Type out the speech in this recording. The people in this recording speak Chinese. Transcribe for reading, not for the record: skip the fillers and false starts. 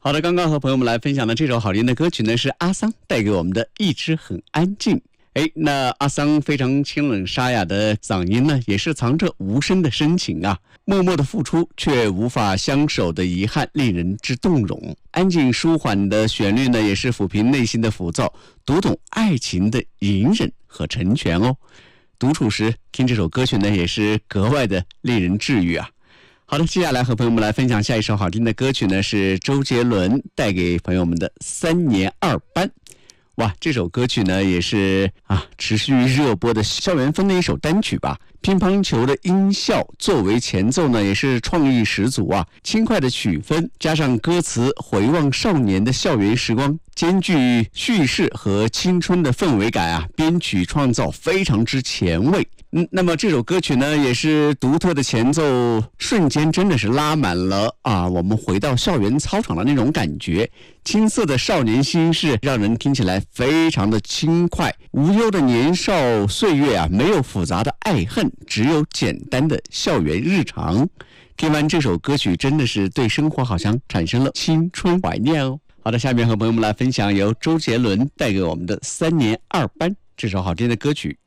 好的，刚刚和朋友们来分享的这首好听的歌曲呢，是阿桑带给我们的一直很安静。那阿桑非常清冷沙哑的嗓音呢，也是藏着无声的深情啊，默默的付出却无法相守的遗憾，令人之动容。安静舒缓的旋律呢，也是抚平内心的浮躁，读懂爱情的隐忍和成全哦。独处时听这首歌曲呢，也是格外的令人治愈啊。好的，接下来和朋友们来分享下一首好听的歌曲呢，是周杰伦带给朋友们的3年2班。哇，这首歌曲呢也是持续热播的校园风的一首单曲吧。乒乓球的音效作为前奏呢，也是创意十足啊。轻快的曲风加上歌词，回望少年的校园时光，兼具叙事和青春的氛围感啊。编曲创造非常之前卫。那么这首歌曲呢，也是独特的前奏，瞬间真的是拉满了我们回到校园操场的那种感觉。青涩的少年心事，让人听起来非常的轻快。无忧的年少岁月啊，没有复杂的爱恨，只有简单的校园日常。听完这首歌曲，真的是对生活好像产生了青春怀念哦。好的，下面和朋友们来分享由周杰伦带给我们的3年2班这首好听的歌曲。